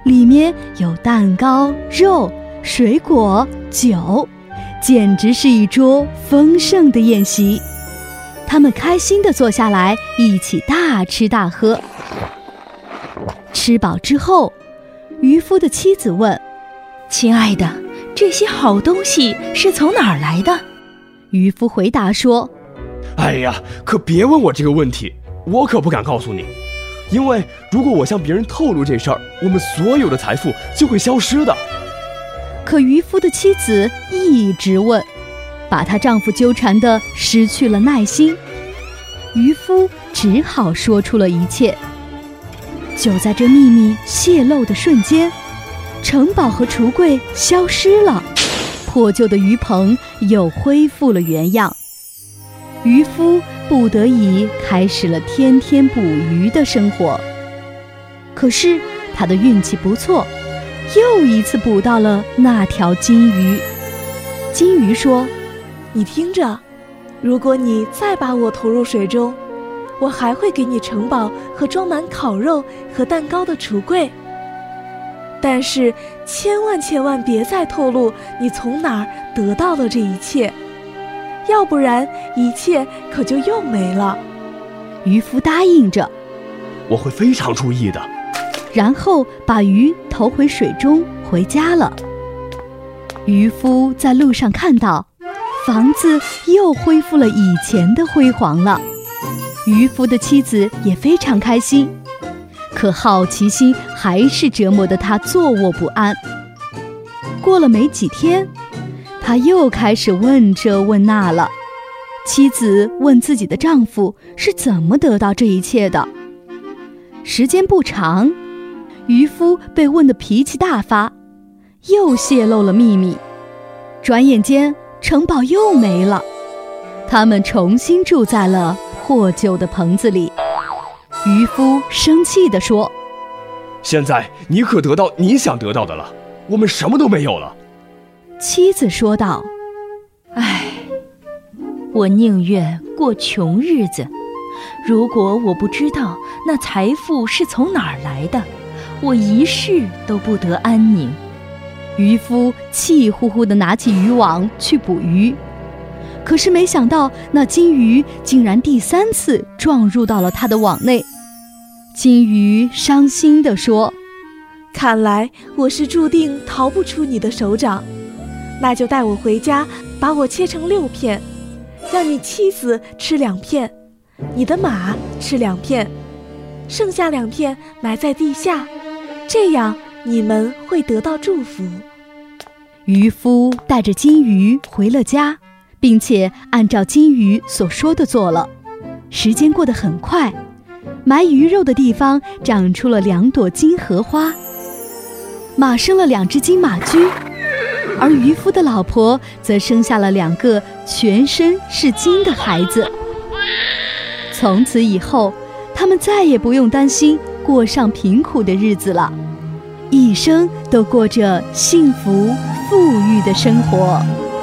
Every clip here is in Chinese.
里面有蛋糕、肉、水果、酒，简直是一桌丰盛的宴席。他们开心地坐下来，一起大吃大喝。吃饱之后，渔夫的妻子问： 亲爱的，这些好东西是从哪儿来的？ 渔夫回答说： 哎呀，可别问我这个问题，我可不敢告诉你，因为如果我向别人透露这事儿，我们所有的财富就会消失的。 可渔夫的妻子一直问，把她丈夫纠缠得失去了耐心。渔夫只好说出了一切。就在这秘密泄露的瞬间，城堡和橱柜消失了，破旧的鱼棚又恢复了原样。渔夫不得已开始了天天捕鱼的生活。可是他的运气不错，又一次捕到了那条金鱼。金鱼说： 你听着，如果你再把我投入水中，我还会给你城堡和装满烤肉和蛋糕的橱柜。但是千万别再透露你从哪儿得到了这一切，要不然一切可就又没了。 渔夫答应着， 我会非常注意的。 然后把鱼投回水中回家了。渔夫在路上看到房子又恢复了以前的辉煌了，渔夫的妻子也非常开心。可好奇心还是折磨得他坐卧不安。过了没几天，他又开始问这问那了。妻子问自己的丈夫是怎么得到这一切的。时间不长，渔夫被问得脾气大发，又泄露了秘密。转眼间，城堡又没了，他们重新住在了破旧的棚子里。渔夫生气地说： 现在你可得到你想得到的了，我们什么都没有了。 妻子说道： 唉，我宁愿过穷日子。如果我不知道那财富是从哪儿来的，我一世都不得安宁。 渔夫气呼呼地拿起渔网去捕鱼，可是没想到那金鱼竟然第3次撞入到了他的网内。金鱼伤心地说： 看来我是注定逃不出你的手掌，那就带我回家，把我切成6片，让你妻子吃2片，你的马吃2片，剩下2片埋在地下，这样你们会得到祝福。 渔夫带着金鱼回了家，并且按照金鱼所说的做了。时间过得很快，埋鱼肉的地方长出了2朵金荷花，马生了2只金马驹，而渔夫的老婆则生下了2个全身是金的孩子。从此以后，他们再也不用担心过上贫苦的日子了，一生都过着幸福富裕的生活。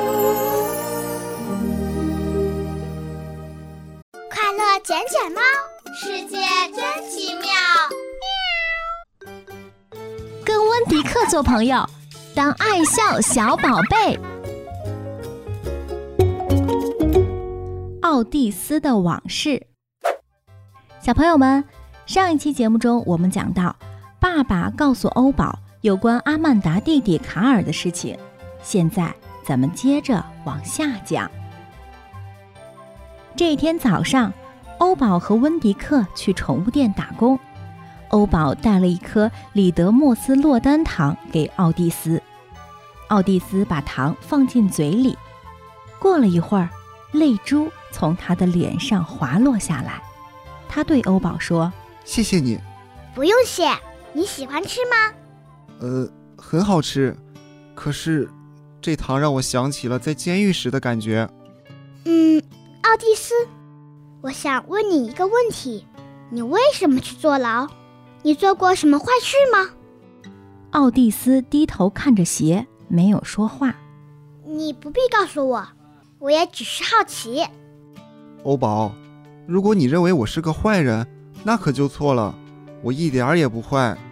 快乐捡捡猫，世界真奇妙。 跟温迪克做朋友，当爱笑小宝贝。 奥蒂斯的往事。小朋友们，上一期节目中我们讲到，爸爸告诉欧宝有关阿曼达弟弟卡尔的事情，现在咱们接着往下讲。这一天早上，欧宝和温迪克去宠物店打工，欧宝带了一颗里德莫斯洛丹糖给奥蒂斯，奥蒂斯把糖放进嘴里，过了一会儿，泪珠从他的脸上滑落下来。他对欧宝说： 谢谢你。 不用谢，你喜欢吃吗？ 很好吃，可是这糖让我想起了在监狱时的感觉。 奥蒂斯，我想问你一个问题，你为什么去坐牢？你做过什么坏事吗？ 奥蒂斯低头看着鞋，没有说话。 你不必告诉我，我也只是好奇。 欧宝，如果你认为我是个坏人，那可就错了，我一点儿也不坏。